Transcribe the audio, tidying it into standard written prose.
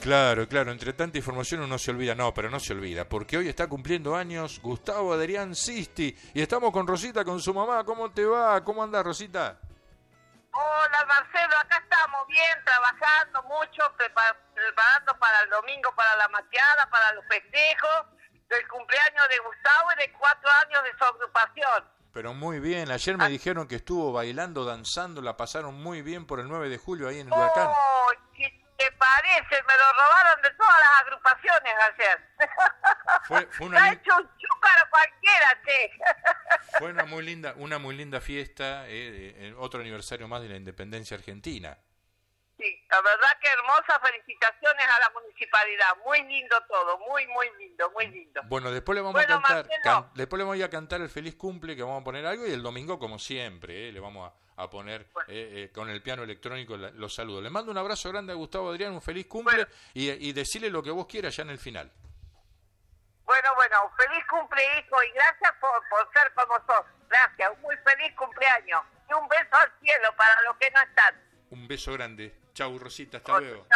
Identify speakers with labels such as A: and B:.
A: Claro, claro, entre tanta información uno se olvida, no, pero no se olvida, porque hoy está cumpliendo años Gustavo Adrián Sisti y estamos con Rosita, con su mamá. ¿Cómo te va? ¿Cómo anda, Rosita?
B: Hola Marcelo, acá estamos bien, trabajando mucho, preparando para el domingo, para la mateada, para los festejos del cumpleaños de Gustavo y de 4 años de su agrupación.
A: Pero muy bien, ayer me dijeron que estuvo bailando, danzando, la pasaron muy bien por el 9 de julio ahí en el Huracán.
B: ¡Oh! ¿Qué te parece? Me lo robaron de todas las agrupaciones ayer.
A: Fue
B: Se ha hecho un chúcaro cualquiera, che.
A: Fue una muy linda fiesta, otro aniversario más de la independencia argentina.
B: Sí, la verdad que hermosa, felicitaciones a la municipalidad, muy lindo todo, muy lindo, muy lindo.
A: Bueno, después le vamos a cantar,
B: Marcelo,
A: después le voy a cantar el feliz cumple, que vamos a poner algo, y el domingo como siempre, le vamos a poner con el piano electrónico los saludos. Le mando un abrazo grande a Gustavo Adrián, un feliz cumple, y decirle lo que vos quieras ya en el final.
B: Bueno, feliz cumple, hijo, y gracias por ser como sos. Gracias, un muy feliz cumpleaños. Y un beso al cielo para los que no están.
A: Un beso grande. Chau, Rosita, hasta luego.